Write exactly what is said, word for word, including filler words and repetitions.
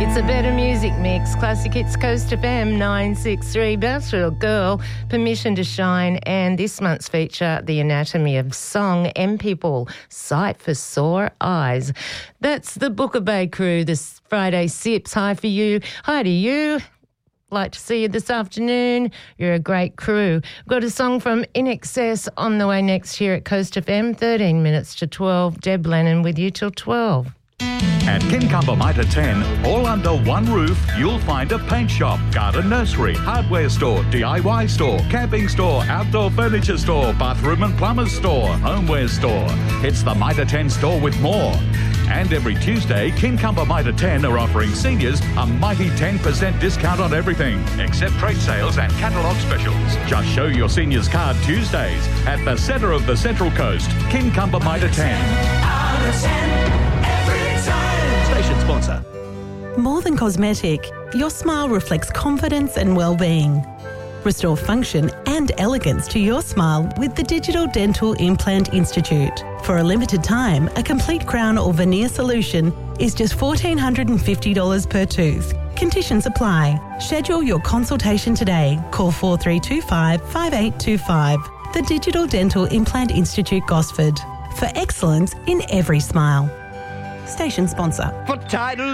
It's a better music mix. Classic Hits Coast F M nine six three. Bounceville Girl, Permission to Shine, and this month's feature, The Anatomy of Song, M People, Sight for Sore Eyes. That's the Booker Bay crew, this Friday Sips. Hi for you. Hi to you. Like to see you this afternoon. You're a great crew. Got a song from In Excess on the way next here at Coast F M, thirteen minutes to twelve. Deb Lennon with you till twelve. At Kincumber Mitre ten, all under one roof, you'll find a paint shop, garden nursery, hardware store, D I Y store, camping store, outdoor furniture store, bathroom and plumber's store, homeware store. It's the Mitre ten store with more. And every Tuesday, Kincumber Mitre ten are offering seniors a mighty ten percent discount on everything, except trade sales and catalogue specials. Just show your seniors card Tuesdays at the centre of the Central Coast, Kincumber Mitre ten. Out of ten. Station sponsor. More than cosmetic, your smile reflects confidence and well-being. Restore function and elegance to your smile with the Digital Dental Implant Institute. For a limited time, a complete crown or veneer solution is just one thousand four hundred fifty dollars per tooth. Conditions apply. Schedule your consultation today. Call four three two five, five eight two five. The Digital Dental Implant Institute, Gosford. For excellence in every smile. Station sponsor. For tidal